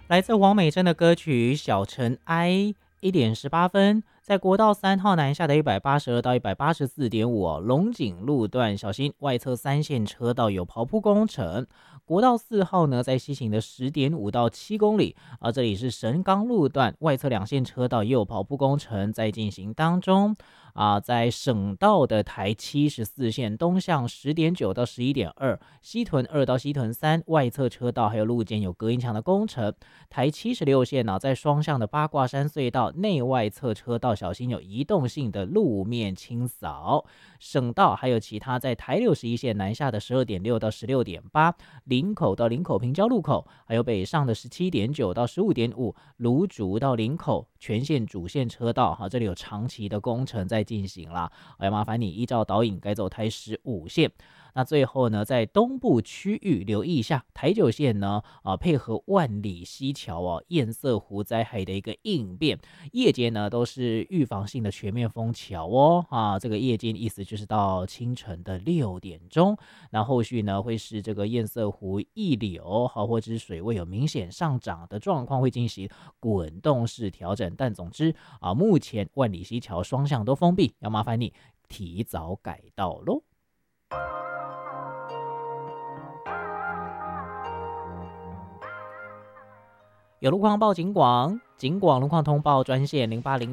来自黄美珍的歌曲《小尘埃》1点18分，在国道3号南下的182到184.5龙井路段，小心外侧3线车道有刨铺工程。国道4号呢，在西行的10.5到7公里，这里是神冈路段，外侧2线车道也有刨铺工程在进行当中。在省道的台74线东向10.9到11.2，西屯2到西屯3外侧车道还有路肩有隔音墙的工程。台76线在双向的八卦山隧道内外侧车道小心有移动性的路面清扫。省道还有其他在台61线南下的12.6到16.8，林口到林口平交路口，还有北上的17.9到15.5，芦竹到林口全线主线车道，这里有长期的工程在进行啦，要麻烦你依照导引改走台15线。那最后呢，在东部区域留意一下台9线呢，配合万里溪桥堰塞湖灾害的一个应变，夜间呢都是预防性的全面封桥这个夜间意思就是到清晨的6点钟，那后续呢会是这个堰塞湖溢流或者是水位有明显上涨的状况，会进行滚动式调整。但总之目前万里溪桥双向都封闭，要麻烦你提早改道咯。有路况报警广，警广路况通报专线080